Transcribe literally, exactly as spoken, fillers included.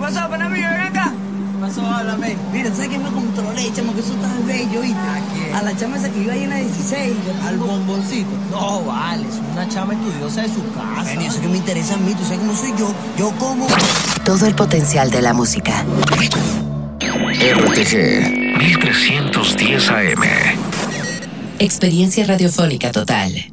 pasó, Panamillo? Ven acá. ¿Qué pasó? Háblame. Mira, ¿sabes qué me controlé, chamo? Que eso está bello, ¿viste? ¿A quién? A la chama esa que iba ahí en la dieciséis. ¿Al bomboncito? No, vale, es una chama estudiosa de su casa. Bueno, eso que me interesa a mí, tú sabes cómo soy yo. Yo como... Todo el potencial de la música. R T G mil trescientos diez A M. Experiencia radiofónica total.